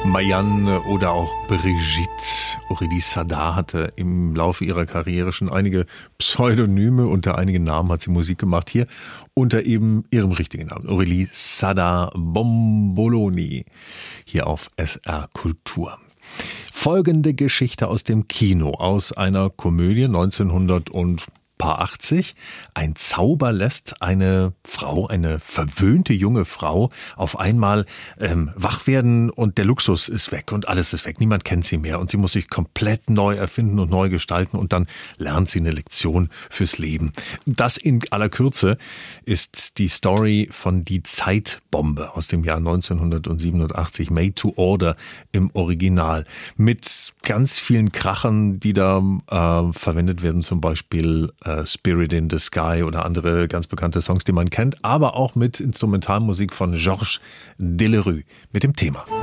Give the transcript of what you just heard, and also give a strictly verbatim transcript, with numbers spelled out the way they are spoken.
Marianne oder auch Brigitte. Aurélie Sada hatte im Laufe ihrer Karriere schon einige Pseudonyme, unter einigen Namen hat sie Musik gemacht. Hier unter eben ihrem richtigen Namen, Aurélie Sada Bomboloni, hier auf S R Kultur. Folgende Geschichte aus dem Kino, aus einer Komödie neunzehnhundertachtzig. Ein Zauber lässt eine Frau, eine verwöhnte junge Frau, auf einmal ähm, wach werden und der Luxus ist weg und alles ist weg. Niemand kennt sie mehr und sie muss sich komplett neu erfinden und neu gestalten und dann lernt sie eine Lektion fürs Leben. Das in aller Kürze ist die Story von Die Zeitbombe aus dem Jahr neunzehnhundertsiebenundachtzig, Made to Order im Original. Mit ganz vielen Krachern, die da äh, verwendet werden, zum Beispiel äh, Spirit in the Sky oder andere ganz bekannte Songs, die man kennt, aber auch mit Instrumentalmusik von Georges Delerue mit dem Thema.